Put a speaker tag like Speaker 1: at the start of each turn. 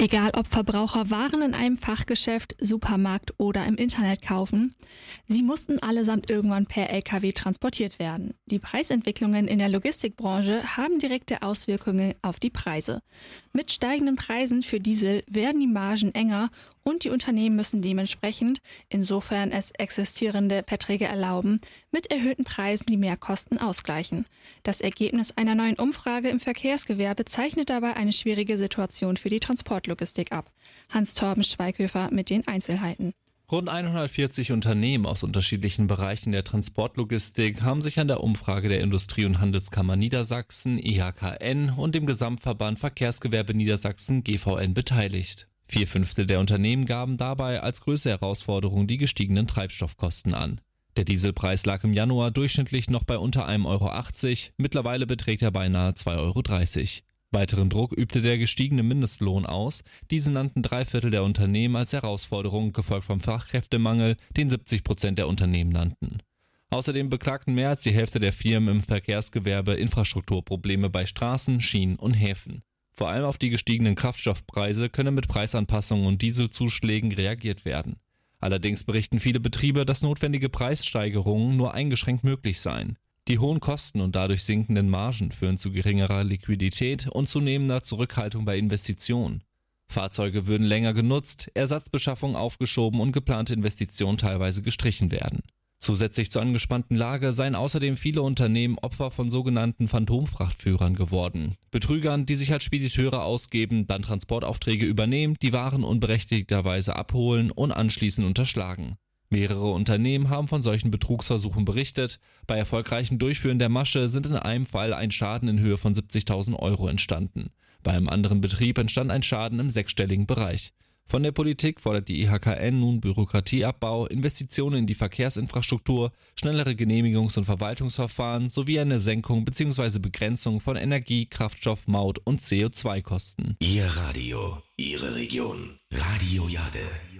Speaker 1: Egal ob Verbraucher Waren in einem Fachgeschäft, Supermarkt oder im Internet kaufen, sie mussten allesamt irgendwann per LKW transportiert werden. Die Preisentwicklungen in der Logistikbranche haben direkte Auswirkungen auf die Preise. Mit steigenden Preisen für Diesel werden die Margen enger und die Unternehmen müssen dementsprechend, insofern es existierende Verträge erlauben, mit erhöhten Preisen die Mehrkosten ausgleichen. Das Ergebnis einer neuen Umfrage im Verkehrsgewerbe zeichnet dabei eine schwierige Situation für die Transportlogistik ab. Hans-Torben Schweighöfer mit den Einzelheiten.
Speaker 2: Rund 140 Unternehmen aus unterschiedlichen Bereichen der Transportlogistik haben sich an der Umfrage der Industrie- und Handelskammer Niedersachsen, IHKN, und dem Gesamtverband Verkehrsgewerbe Niedersachsen, GVN, beteiligt. 4/5 der Unternehmen gaben dabei als größte Herausforderung die gestiegenen Treibstoffkosten an. Der Dieselpreis lag im Januar durchschnittlich noch bei unter 1,80 €, mittlerweile beträgt er beinahe 2,30 €. Weiteren Druck übte der gestiegene Mindestlohn aus. Diesen nannten 3/4 der Unternehmen als Herausforderung, gefolgt vom Fachkräftemangel, den 70% der Unternehmen nannten. Außerdem beklagten mehr als die Hälfte der Firmen im Verkehrsgewerbe Infrastrukturprobleme bei Straßen, Schienen und Häfen. Vor allem auf die gestiegenen Kraftstoffpreise könne mit Preisanpassungen und Dieselzuschlägen reagiert werden. Allerdings berichten viele Betriebe, dass notwendige Preissteigerungen nur eingeschränkt möglich seien. Die hohen Kosten und dadurch sinkenden Margen führen zu geringerer Liquidität und zunehmender Zurückhaltung bei Investitionen. Fahrzeuge würden länger genutzt, Ersatzbeschaffung aufgeschoben und geplante Investitionen teilweise gestrichen werden. Zusätzlich zur angespannten Lage seien außerdem viele Unternehmen Opfer von sogenannten Phantomfrachtführern geworden. Betrügern, die sich als Spediteure ausgeben, dann Transportaufträge übernehmen, die Waren unberechtigterweise abholen und anschließend unterschlagen. Mehrere Unternehmen haben von solchen Betrugsversuchen berichtet. Bei erfolgreichem Durchführen der Masche sind in einem Fall ein Schaden in Höhe von 70.000 € entstanden. Bei einem anderen Betrieb entstand ein Schaden im sechsstelligen Bereich. Von der Politik fordert die IHKN nun Bürokratieabbau, Investitionen in die Verkehrsinfrastruktur, schnellere Genehmigungs- und Verwaltungsverfahren sowie eine Senkung bzw. Begrenzung von Energie-, Kraftstoff-, Maut- und CO2-Kosten.
Speaker 3: Ihr Radio, Ihre Region. Radio Jade.